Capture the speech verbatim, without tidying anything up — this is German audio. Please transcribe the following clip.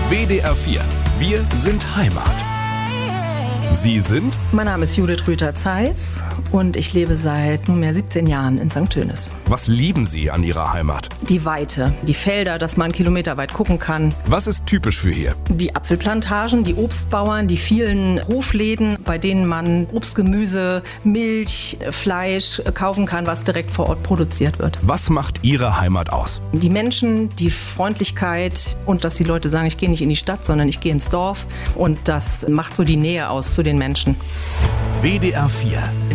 W D R vier. Wir sind Heimat. Sie sind? Mein Name ist Judith Rüther-Zeiss und ich lebe seit nunmehr siebzehn Jahren in Sankt Tönis. Was lieben Sie an Ihrer Heimat? Die Weite, die Felder, dass man kilometerweit gucken kann. Was ist typisch für hier? Die Apfelplantagen, die Obstbauern, die vielen Hofläden, bei denen man Obst, Gemüse, Milch, Fleisch kaufen kann, was direkt vor Ort produziert wird. Was macht Ihre Heimat aus? Die Menschen, die Freundlichkeit und dass die Leute sagen, ich gehe nicht in die Stadt, sondern ich gehe ins Dorf. Und das macht so die Nähe aus zu den Menschen. W D R vier.